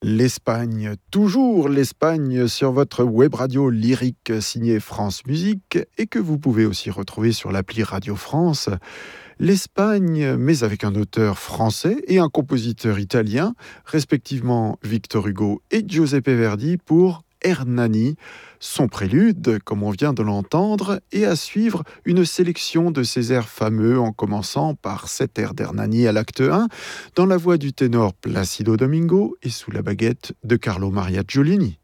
L'Espagne, toujours l'Espagne sur votre web radio lyrique signée France Musique et que vous pouvez aussi retrouver sur l'appli Radio France. L'Espagne, mais avec un auteur français et un compositeur italien, respectivement Victor Hugo et Giuseppe Verdi pour Hernani, son prélude, comme on vient de l'entendre, et à suivre une sélection de ses airs fameux en commençant par cet air d'Hernani à l'acte 1, dans la voix du ténor Placido Domingo et sous la baguette de Carlo Maria Giulini.